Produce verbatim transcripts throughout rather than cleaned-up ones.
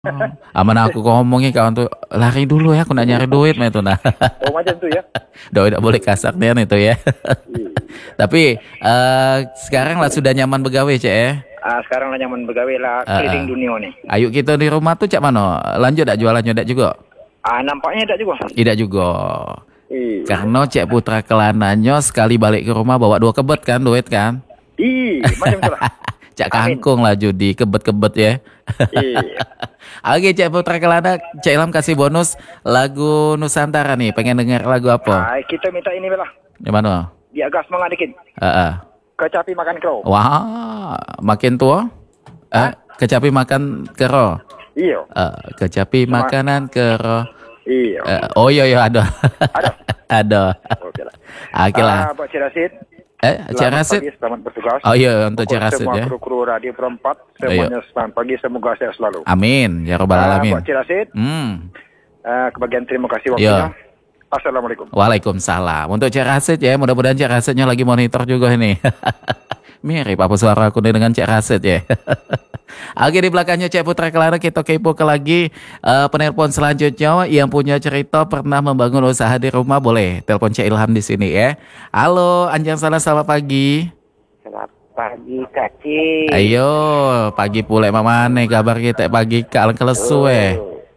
Aman aku ngomongin kawan tuh lari dulu ya, aku nak nyari duit mah itu nah. Oh macam tu ya. Doi tidak boleh kasar nih itu ya. Iya. Tapi eh, sekarang lah sudah nyaman begawe cek ya. Ah, sekarang lah nyaman begawe lah Eh, eh. keliling dunia nih. Ayo kita di rumah tuh cak mana? Lanjut tak jualan jualan juga? Ah, nampaknya tak juga. Tidak juga. Iya. Karena cek putra kelananya sekali balik ke rumah bawa dua kebet kan duit kan? Iya, macam tu lah. Cak Amin. kangkung lah judi kebet-kebet ya. Iya. Oke cek putra kelana, cek Ilham kasih bonus lagu Nusantara nih. Pengen dengar lagu apa? Ah, kita minta ini lah. Gimana? Dia agak semangat dikit. Heeh. Kecapi makan kero. Wah, makin tua? Eh, kecapi makan kero. Iya. Eh, kecapi Sama- makanan kero. Iya. Eh, oh iya iya ada. Ada. Ada. Okey lah. Oke lah. Ah, Pak Cik Rasid. Eh, Cik Selamat Rasid. pagi, selamat bertugas. Oh iya untuk Cik Untuk Rasid semua ya. kru-kru Radio Perempat, semuanya selamat pagi, semoga sehat selalu. Amin ya robbal Ah, alamin. Pak Cik Rasid, Hmm. ah, kebagian terima kasih Iya. waktunya. Assalamualaikum. Waalaikumsalam. Untuk Cik Rasid ya, mudah-mudahan Cik Rasidnya lagi monitor juga ini. Mirip apa suara aku nih dengan Cik Rasid ya. Oke di belakangnya Cik Putra Kelana kita kepo ke lagi eh, penelpon selanjutnya yang punya cerita pernah membangun usaha di rumah boleh telepon Cik Ilham di sini ya. Halo Anjang Sana selamat pagi. Selamat pagi, Kak Cik. Ayo pagi pula mama nih kabar kita pagi kalang kelesu eh.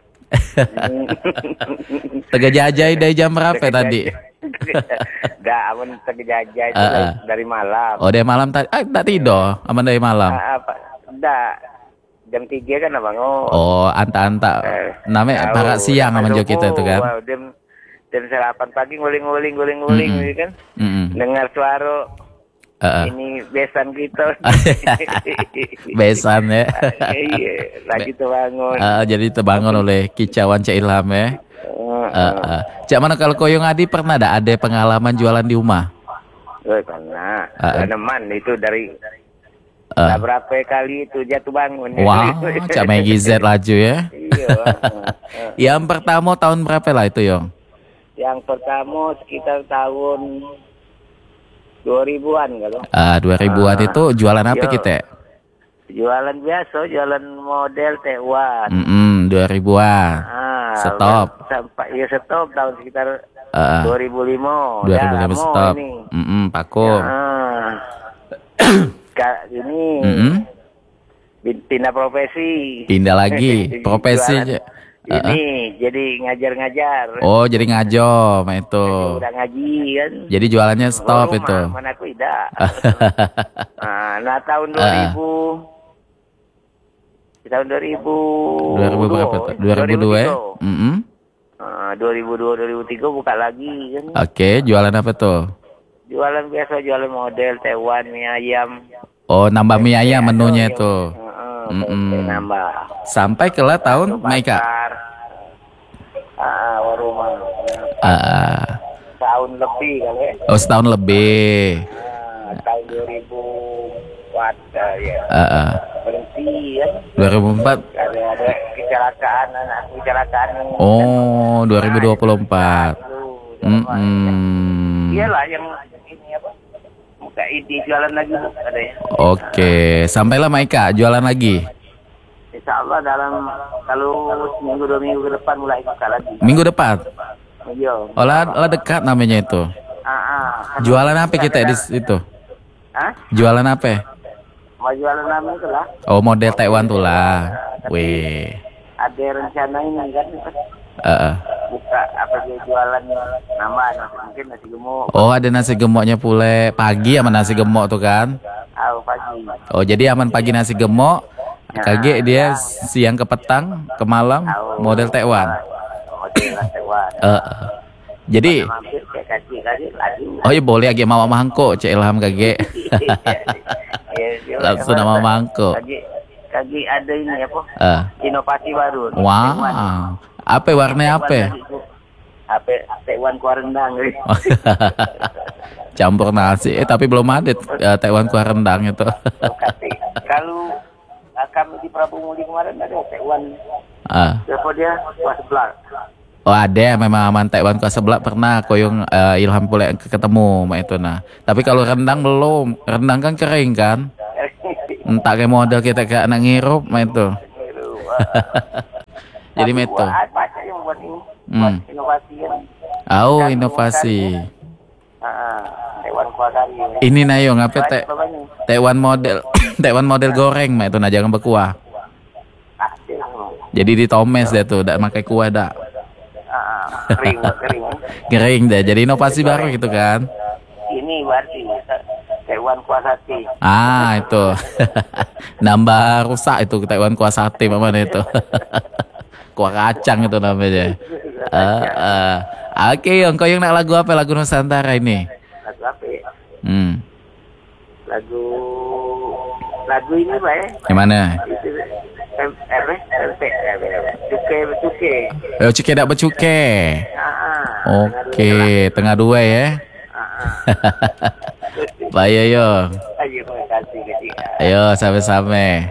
Tega jajai dari jam berapa tadi? Dah, aman terjajah itu Ah, dari, ah. dari malam. Oh dari malam tadi, ah tak tidur, aman dari malam. Ah, apa? Dah, jam tiga kan abang. Oh, Oh anta-anta, namanya tahu. para siang Sampai aman jo subuh. kita itu kan. Wah, jam jam serapan pagi nguling-nguling nguling-nguling Mm-mm. gitu kan. Mm-mm. Dengar suara Heeh. ini besan kita. Besan ya. Iya, lagi terbangun. Ah, jadi terbangun oleh kicauan Cak Ilham ya. Uh, Ah, ah. Cak mana kalau Koyong Adi pernah ada ada pengalaman jualan di rumah? uh, karena Ah, ah. tanaman itu dari Ah. tak berapa kali itu jatuh bangun. Wah, Cak Megi Z laju ya. Iya. uh, uh. Yang pertama tahun berapa lah itu Yong? Yang pertama sekitar tahun dua ribuan kalau. Ah, dua ribuan Ah. itu jualan apa Yo. kita? Jualan biasa, jualan model Taiwan. Mm dua ribuan. Ah, Stop. Sampai ya stop tahun sekitar Ah, dua ribu lima. dua ribu Ya, lima lama stop. ini. Mm pakum. Ah. Kak ini Mm-mm. bin- pindah profesi. Pindah lagi profesi. Jualan Ah, ah. ini jadi ngajar-ngajar. Oh, jadi ngajo mah itu. Udah ngaji kan. Jadi jualannya stop Rumah, itu. Mana aku tidak. nah, nah tahun dua ribu di tahun dua ribu dua ribu berapa tuh? dua ribu dua. Mm-mm. Ah, dua ribu dua, dua ribu tiga buka lagi kan. Oke, jualan apa tuh? Jualan biasa, jualan model Taiwan, mie ayam. Oh, nambah mie ayam menunya Yang- itu. Heeh, Mm-mm. tempe nambah. Sampai ke lah tahun Maika. Bakar. Ah, warung Ah, tahun lebih kali ya. oh setahun lebih. Ah, tahun dua ribu empat ya. Ah, ah. Berhenti kan. dua ribu empat. Ada ada kecelakaan anak kecelakaan. Oh, dua ribu dua puluh empat. Mm-mm. Iyalah yang ini apa? Buka ide jualan lagi Bu, katanya. Oke, sampailah Maika jualan lagi. Insya Allah dalam kalau seminggu dua minggu ke depan mulai buka lagi. Minggu depan. Iya. Oh, lah, lah dekat namanya itu. Ah, ah. Jualan apa kita di situ? Hah? Jualan apa? Mau jualan nama itu lah. Oh, model Taiwan tuh lah. Wih. Ada rencana ini kan Heeh. buka apa dia jualan nama mungkin nasi gemuk. Oh, ada nasi gemuknya pula pagi sama nasi gemuk tuh kan? Ah, pagi. Oh, jadi aman pagi nasi gemuk, kaget dia siang ke petang, ke malam Ah, model Taiwan. Model Taiwan. Eh, jadi Mampir kayak kaji-kaji lagi. oh iya boleh agak mama mangkok Cik Ilham kaget. Ya, dia Langsung nama mangkok. Kaji, kaji ada ini apa? Eh, Inovasi baru. wow. Apa warnanya apa? Apa Taiwan kuah rendang. Campur nasi. Eh tapi belum ada eh, Taiwan kuah rendang itu. Kalau kami di Prabu Muli kemarin ada Taiwan. Ah. Siapa dia? Kuah sebelah. Oh ada memang aman Taiwan kuah sebelah pernah Koyong eh, Ilham pula ketemu mak itu nah. Tapi kalau rendang belum. Rendang kan kering kan. Entah kayak model kita kayak anak ngirup mak itu. Jadi Tapi Meto. buat apa aja yang buat ini? Hmm. Buat inovasi kan? Oh, Kan inovasi. Ah, Dewan Kuasari. Ini Nayong apa teh? Banyak bapaknya. Taiwan model, Taiwan model goreng, mah itu nah jangan berkuah. Asik. Jadi ditomes deh tuh, dak pakai kuah dak. Ah, kering, kering. Kering deh. Jadi inovasi baru gitu kan. Ini berarti Dewan Kuasati. Ah, itu. Nambah rusak itu Taiwan kuah sate mana itu. Kuah kacang itu namanya. Eh, eh. Oke, yang kau yang nak lagu apa? Lagu Nusantara ini. Lagu apa ya? Hmm. Lagu lagu ini Pak ya? Yang mana? Itu M R M P Cuke Cuke. Oh, cuke dak bercuke. Ah, Oke, tengah dua ya. Baik yo. Ayo terima kasih ketika. Ayo sampai-sampai.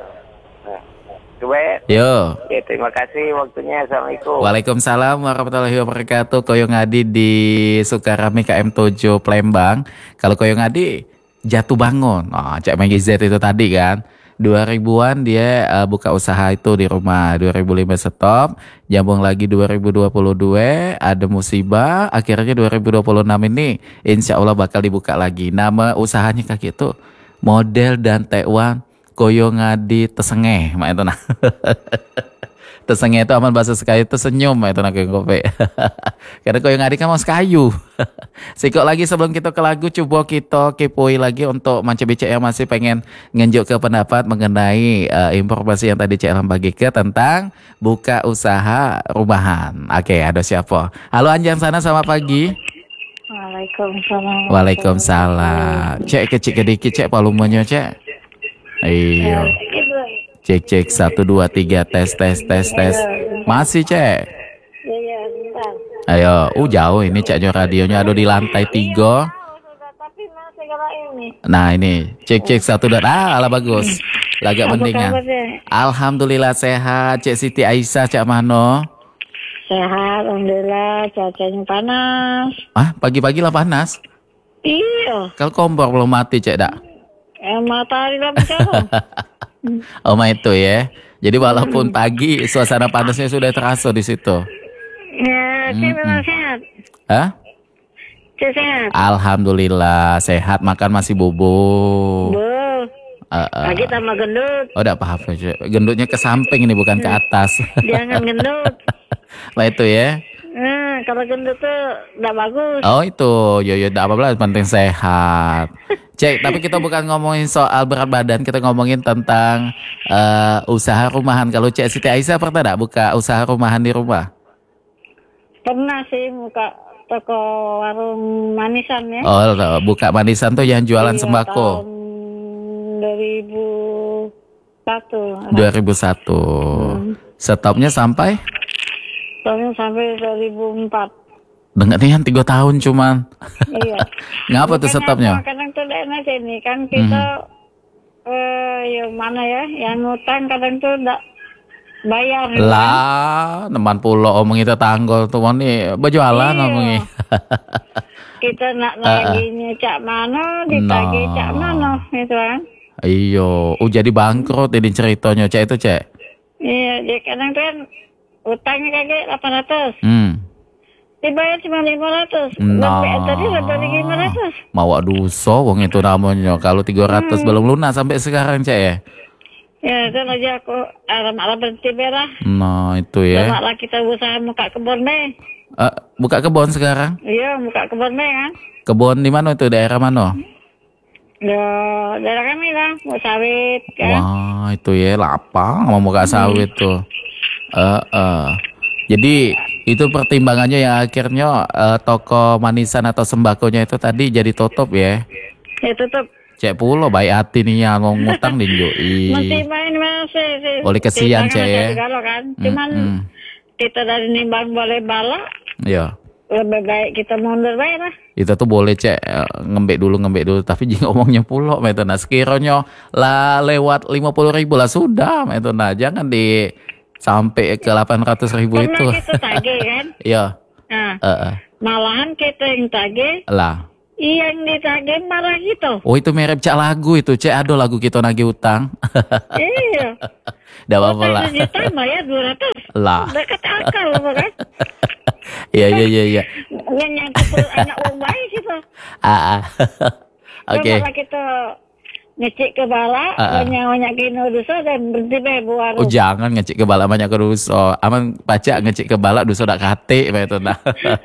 Coba ya. Yo. Ya, terima kasih waktunya. Assalamualaikum. Waalaikumsalam warahmatullahi wabarakatuh. Koyo Ngadi di Sukarami K M tujuh Palembang. Kalau Koyo Ngadi jatuh bangun. Oh, Cek Maggie Z itu tadi kan. dua ribuan dia uh, buka usaha itu di rumah. dua ribu lima stop. Jambung lagi dua ribu dua puluh dua. Ada musibah. Akhirnya dua ribu dua puluh enam ini insya Allah bakal dibuka lagi. Nama usahanya kaki itu Model dan Taiwan Koyo Ngadi Tesengeh. Mak itu nah. Tesengeh itu aman bahasa sekali itu senyum itu nak kopi. Karena Koyo Ngadi kan mau sekayu. Sikok lagi sebelum kita ke lagu, coba kita kepoi lagi untuk manca bicak yang masih pengen ngenjuk ke pendapat mengenai uh, informasi yang tadi Cik Ilham bagikan tentang buka usaha rumahan. Oke, ada siapa? Halo Anjang sana, selamat pagi. Waalaikumsalam. Waalaikumsalam. Cek kecil kedikit cek volumenya cek. Iya. Cek cek satu dua tiga tes tes tes tes. Masih cek. Iya, bentar. Ayo, uh jauh ini cek radionya ada di lantai tiga. Tapi masih kalau ini. Nah ini cek cek satu dua ah ala bagus. Lagak Apa mendingan. kabarnya? Alhamdulillah sehat. Cek Siti Aisyah cek Mano. Sehat, alhamdulillah. Cuacanya panas. Ah pagi-pagi lah panas. Iya. Kalau kompor belum mati cek dak. Eh, matahari lah bicara. Oh ma itu ya. Jadi walaupun pagi suasana panasnya sudah terasa di situ. Ya, Cik memang sehat. Hah? Cik sehat. Alhamdulillah sehat, makan masih bobo. Bu, Uh, uh. lagi tambah gendut. Oh enggak apa-apa Cek. Gendutnya ke samping ini bukan ke atas. Jangan gendut. Nah itu ya. Nah, kalau gendut tuh nggak bagus. Oh itu, yo yo enggak apa-apa, penting sehat. Cek, tapi kita bukan ngomongin soal berat badan, kita ngomongin tentang uh, usaha rumahan. Kalau Cek Siti Aisyah pernah enggak buka usaha rumahan di rumah? Pernah sih buka toko warung manisan ya. Oh, buka manisan tuh yang jualan Iya, sembako. tahun dua ribu satu. dua ribu satu. Hmm. Stopnya sampai? Tahun sampai dua ribu empat. Dengar nih yang tiga tahun cuman. Iya. Ngapa tuh Makanya stopnya? Kadang tuh enak aja nih kan kita eh yang mana ya, yang ngutang kadang tuh enggak bayar. gitu kan. Lah, teman pulau omong itu tanggul tuh nih berjualan Iya. ngomongi. Kita nak naginya cak mana, ditagih Nah. cak mana gitu kan. Iyo, oh jadi bangkrut ini ceritanya Cek itu Cek. Iya, jadi kadang tuh kan utangnya kagak delapan ratus. Hmm. Dibayar cuma lima ratus. Nah. Lebih tadi lebih dari lima ratus. Mawa duso wong itu namanya. Kalau tiga ratus Hmm. belum lunas sampai sekarang Cek ya. Ya, kan aja aku alam-alam berhenti merah. Nah, itu ya. Sama lah kita usaha buka kebun deh. Eh, buka kebun sekarang. Iya, buka kebun deh kan. Kebun di mana itu? Daerah mana? Ya, daerah kami lah, mau sawit kan. Wah, itu ya lapang mau buka sawit tuh. Eh, eh. Jadi itu pertimbangannya yang akhirnya eh, toko manisan atau sembakonya itu tadi jadi tutup ya. Ya tutup. Cek pulo baik hati nih ya mau ngutang dinjoi. Masih main masih sih. Boleh kesian, Kita Cek, kan ya. masih galau kan. Cuman Mm-mm. kita dari nimbang boleh bala, Ya. lebih baik kita mundur baik lah. Itu tuh boleh Cek eh, ngembek dulu ngembek dulu tapi jika ngomongnya pulo itu nah sekiranya lah lewat lima puluh ribu lah sudah itu nah jangan di sampai ke delapan ratus ribu Pernah itu. kita tagih kan. Iya. Nah, eh, eh. malahan kita yang tagih, Lah. yang ditagih marah gitu. Oh itu mirip Cak lagu itu Cek ada lagu kita nagih utang. Iya. Nggak apa-apa lah. Utang sejuta bayar dua ratus. Lah. Dekat akal loh kan. Iya iya iya iya. Yang nyangkut anak orang baik gitu. Ah. ah. Oke. Kalau kita ngecek ke bala, Ah, ah. banyak-banyak kino dosa dan berhenti be buang. Oh jangan ngecek ke balak banyak ke duso. Aman pacak ngecek ke balak duso dak kate itu nah.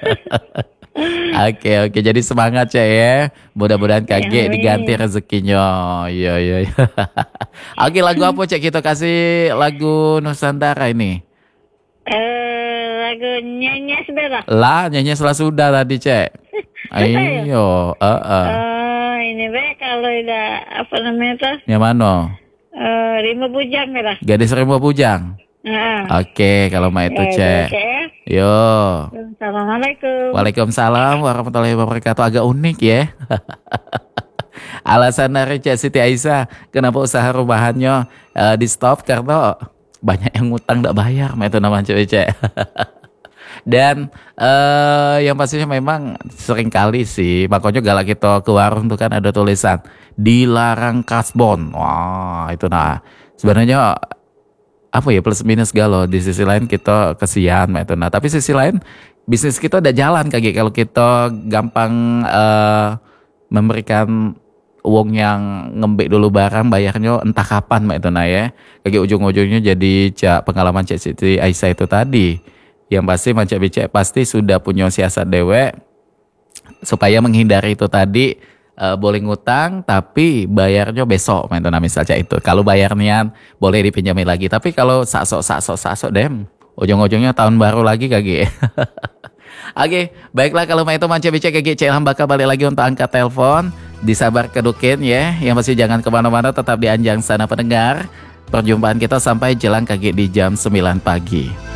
Oke oke jadi semangat Cek ya. Mudah-mudahan kaget Amin. diganti rezekinya. Iya iya. iya. Oke lagu apa Cek kita kasih lagu Nusantara ini? Eh, lagu nyanyi sebelah. Lah nyanyi setelah sudah tadi Cek. Ayo, eh eh. Eh, ini be kalau udah apa namanya tuh? Yang mana? Eh, Rima Bujang be lah. Gadis Rimba Bujang. Nah, Oke kalau mau itu eh, Cek. oke ya. Yo. Assalamualaikum. Waalaikumsalam warahmatullahi wabarakatuh. Agak unik ya. Alasan dari Cik Siti Aisyah kenapa usaha rumahannya eh, di stop karena banyak yang ngutang tidak bayar, itu nama cewek. Dan eh, yang pastinya memang sering kali sih, makanya galak kita ke warung tuh kan ada tulisan dilarang kasbon. Wah itu nah sebenarnya apa ya plus minus galau. Di sisi lain kita kesian itu nah, tapi sisi lain bisnis kita udah jalan kayak kalau kita gampang eh, memberikan uang yang ngembek dulu barang bayarnya entah kapan mbak itu nah ya kayak ujung-ujungnya jadi cak pengalaman Cik Siti Aisyah itu tadi yang pasti macam Cik pasti sudah punya siasat dewe supaya menghindari itu tadi eh, boleh ngutang tapi bayarnya besok mbak itu nah misalnya itu kalau bayarnya boleh dipinjami lagi tapi kalau sakso sakso sakso dem ujung-ujungnya tahun baru lagi kagak. Oke, baiklah kalau mau itu manca bicara kayak Cik Ilham bakal balik lagi untuk angkat telepon. Disabar kedukin ya, yang pasti jangan kemana-mana tetap di Anjang Sana pendengar. Perjumpaan kita sampai jelang kaki di jam sembilan pagi.